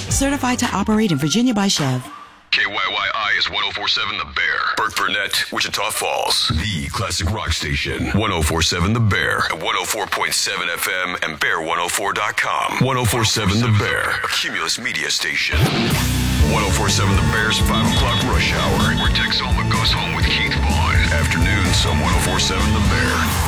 Certified to operate in Virginia by Chev. KYYI is 104.7 The Bear. Burke Burnett, Wichita Falls. The classic rock station. 104.7 The Bear. At 104.7 FM and Bear104.com. 104.7 The Bear. A Cumulus media station. 104.7 The Bear's 5 o'clock rush hour. Where Tex Olma goes home with Keith Vaughn. Afternoons on 104.7 The Bear.